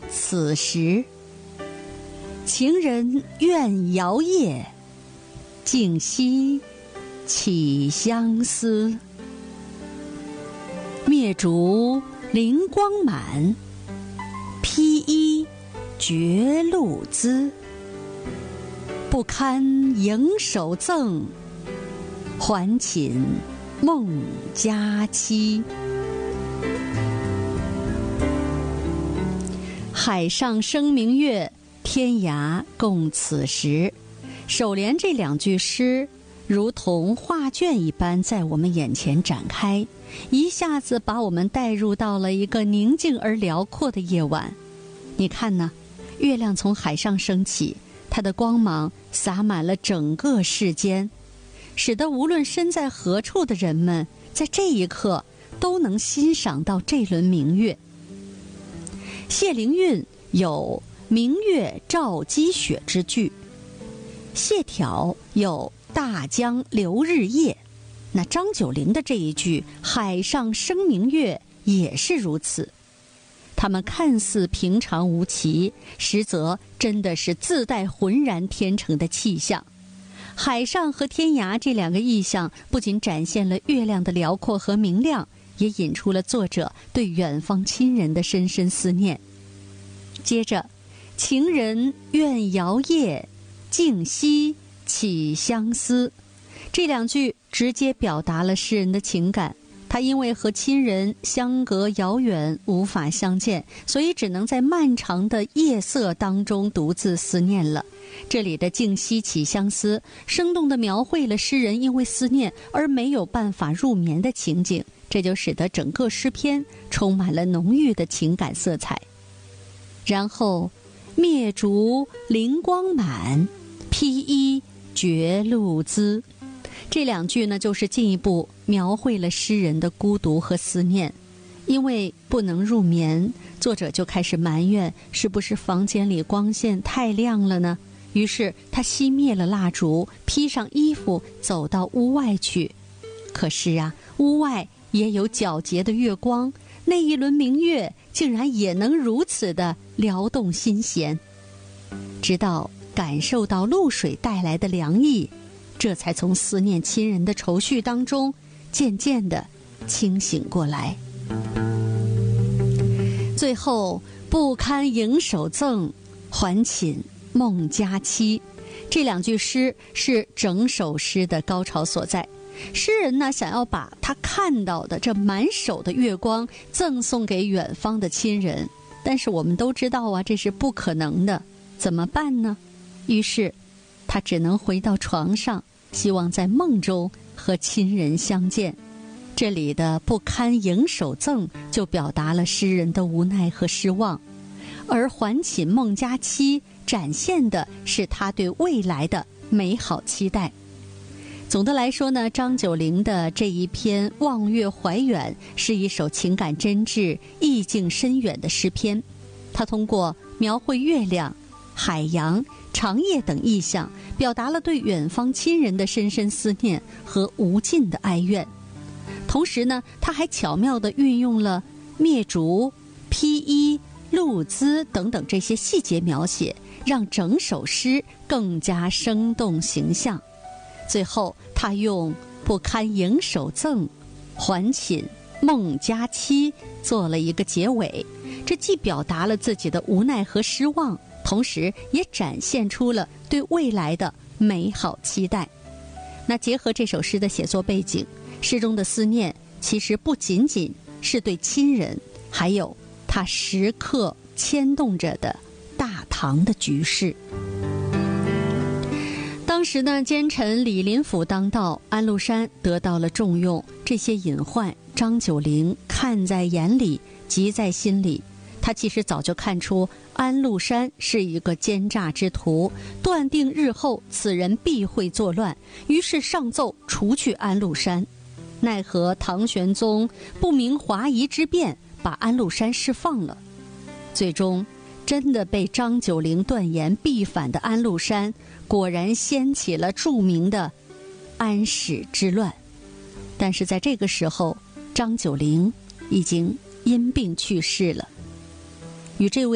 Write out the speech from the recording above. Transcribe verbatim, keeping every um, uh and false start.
此时。情人怨遥夜，竟夕起相思。灭烛灵光满，披衣觉露滋。不堪盈手赠，还寝梦佳期。海上生明月，天涯共此时。首联这两句诗如同画卷一般在我们眼前展开，一下子把我们带入到了一个宁静而辽阔的夜晚。你看呢，月亮从海上升起，它的光芒洒满了整个世间，使得无论身在何处的人们在这一刻都能欣赏到这轮明月。谢灵运有明月照积雪之句，谢朓有大江流日夜，那张九龄的这一句海上生明月也是如此。他们看似平常无奇，实则真的是自带浑然天成的气象。海上和天涯这两个意象不仅展现了月亮的辽阔和明亮，也引出了作者对远方亲人的深深思念。接着，情人怨遥夜，竟夕起相思，这两句直接表达了诗人的情感。他因为和亲人相隔遥远，无法相见，所以只能在漫长的夜色当中独自思念了。这里的竟夕起相思，生动地描绘了诗人因为思念而没有办法入眠的情景，这就使得整个诗篇充满了浓郁的情感色彩。然后，灭烛灵光满，披衣觉露滋。这两句呢，就是进一步描绘了诗人的孤独和思念。因为不能入眠，作者就开始埋怨是不是房间里光线太亮了呢？于是他熄灭了蜡烛，披上衣服走到屋外去。可是啊，屋外也有皎洁的月光，那一轮明月竟然也能如此的撩动心弦。直到感受到露水带来的凉意，这才从思念亲人的愁绪当中渐渐地清醒过来。最后，不堪盈手赠，还寝梦佳期。这两句诗是整首诗的高潮所在。诗人呢，想要把他看到的这满手的月光赠送给远方的亲人，但是我们都知道啊，这是不可能的，怎么办呢？于是他只能回到床上，希望在梦中和亲人相见。这里的不堪盈手赠就表达了诗人的无奈和失望，而还寝梦佳期展现的是他对未来的美好期待。总的来说呢，张九龄的这一篇《望月怀远》是一首情感真挚、意境深远的诗篇。它通过描绘月亮、海洋、长夜等意象，表达了对远方亲人的深深思念和无尽的哀怨。同时呢，它还巧妙地运用了灭烛、披衣、露滋等等这些细节描写，让整首诗更加生动形象。最后，他用不堪盈手赠，还寝梦佳期做了一个结尾，这既表达了自己的无奈和失望，同时也展现出了对未来的美好期待。那结合这首诗的写作背景，诗中的思念其实不仅仅是对亲人，还有他时刻牵动着的大唐的局势。当时呢，奸臣李林甫当道，安禄山得到了重用，这些隐患张九龄看在眼里，急在心里。他其实早就看出安禄山是一个奸诈之徒，断定日后此人必会作乱，于是上奏除去安禄山。奈何唐玄宗不明华夷之变，把安禄山释放了。最终真的被张九龄断言必反的安禄山，果然掀起了著名的安史之乱。但是在这个时候，张九龄已经因病去世了。与这位